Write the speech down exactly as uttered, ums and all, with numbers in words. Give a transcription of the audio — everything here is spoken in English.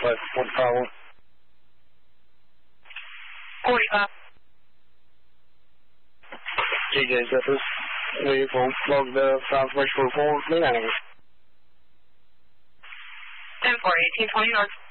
what, what problem? forty-five. G J Zippers, vehicle logged uh, southwest for four, Minneapolis. ten four, eighteen twenty north.